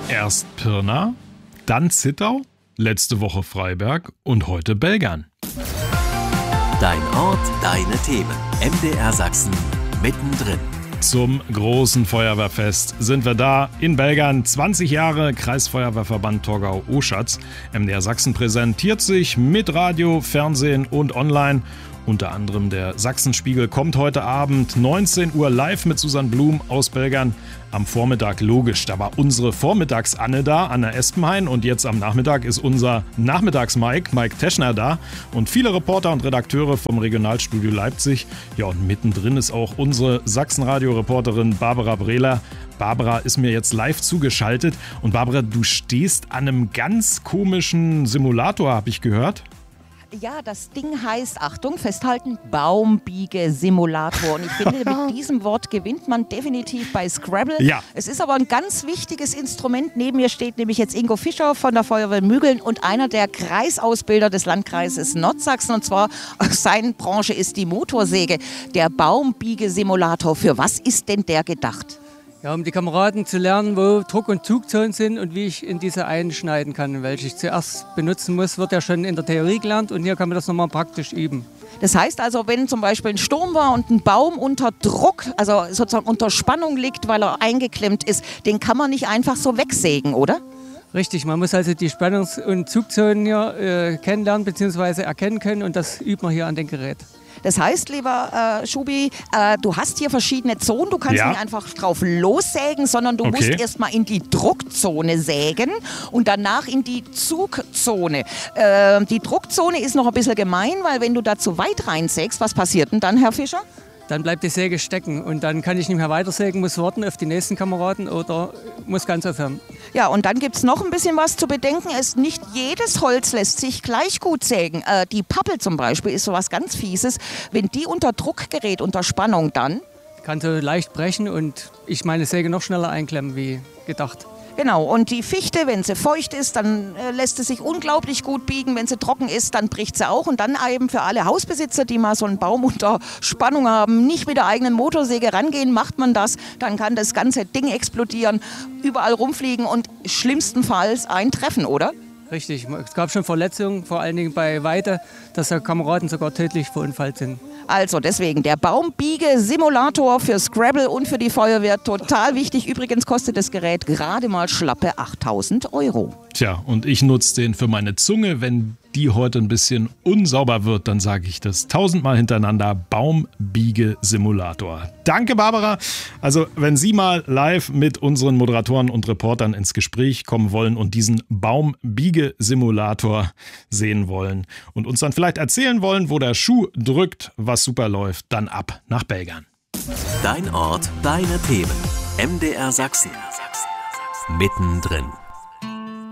Erst Pirna, dann Zittau, letzte Woche Freiberg und heute Belgern. Dein Ort, deine Themen. MDR Sachsen mittendrin. Zum großen Feuerwehrfest sind wir da in Belgern. 20 Jahre Kreisfeuerwehrverband Torgau-Oschatz. MDR Sachsen präsentiert sich mit Radio, Fernsehen und online. Unter anderem der Sachsenspiegel kommt heute Abend 19 Uhr live mit Susanne Blum aus Belgern. Am Vormittag logisch, da war unsere Vormittags-Anne da, Anna Espenhain. Und jetzt am Nachmittag ist unser Nachmittags-Mike Teschner da. Und viele Reporter und Redakteure vom Regionalstudio Leipzig. Ja, und mittendrin ist auch unsere Sachsenradio-Reporterin Barbara Brehler. Barbara ist mir jetzt live zugeschaltet. Und Barbara, du stehst an einem ganz komischen Simulator, habe ich gehört. Ja, das Ding heißt, Achtung, festhalten, Baumbiege-Simulator. Und ich finde, mit diesem Wort gewinnt man definitiv bei Scrabble. Ja. Es ist aber ein ganz wichtiges Instrument. Neben mir steht nämlich jetzt Ingo Fischer von der Feuerwehr Mügeln und einer der Kreisausbilder des Landkreises Nordsachsen. Und zwar, seine Branche ist die Motorsäge. Der Baumbiege-Simulator, für was ist denn der gedacht? Ja, um die Kameraden zu lernen, wo Druck- und Zugzonen sind und wie ich in diese einschneiden kann. Welche ich zuerst benutzen muss, wird ja schon in der Theorie gelernt und hier kann man das nochmal praktisch üben. Das heißt also, wenn zum Beispiel ein Sturm war und ein Baum unter Druck, also sozusagen unter Spannung liegt, weil er eingeklemmt ist, den kann man nicht einfach so wegsägen, oder? Richtig, man muss also die Spannungs- und Zugzonen hier kennenlernen bzw. erkennen können und das übt man hier an dem Gerät. Das heißt, lieber Schubi, du hast hier verschiedene Zonen. Du kannst nicht einfach drauf lossägen, sondern du musst erstmal in die Druckzone sägen und danach in die Zugzone. Die Druckzone ist noch ein bisschen gemein, weil wenn du da zu weit reinsägst, was passiert denn dann, Herr Fischer? Dann bleibt die Säge stecken und dann kann ich nicht mehr weitersägen, muss warten auf die nächsten Kameraden oder muss ganz aufhören. Ja, und dann gibt es noch ein bisschen was zu bedenken. Nicht jedes Holz lässt sich gleich gut sägen. Die Pappel zum Beispiel ist sowas ganz Fieses. Wenn die unter Druck gerät, unter Spannung, dann kann so leicht brechen und ich meine Säge noch schneller einklemmen wie gedacht. Genau, und die Fichte, wenn sie feucht ist, dann lässt sie sich unglaublich gut biegen. Wenn sie trocken ist, dann bricht sie auch. Und dann eben für alle Hausbesitzer, die mal so einen Baum unter Spannung haben, nicht mit der eigenen Motorsäge rangehen, macht man das. Dann kann das ganze Ding explodieren, überall rumfliegen und schlimmstenfalls eintreffen, oder? Richtig, es gab schon Verletzungen, vor allen Dingen bei Weite, dass da Kameraden sogar tödlich verunfallt sind. Also deswegen der Baumbiege-Simulator für Scrabble und für die Feuerwehr total wichtig. Übrigens kostet das Gerät gerade mal schlappe 8.000 €. Tja, und ich nutze den für meine Zunge. Wenn die heute ein bisschen unsauber wird, dann sage ich das 1000-mal hintereinander. Baumbiege-Simulator. Danke, Barbara. Also, wenn Sie mal live mit unseren Moderatoren und Reportern ins Gespräch kommen wollen und diesen Baumbiege-Simulator sehen wollen und uns dann vielleicht erzählen wollen, wo der Schuh drückt, was super läuft, dann ab nach Belgern. Dein Ort, deine Themen. MDR Sachsen. Mittendrin.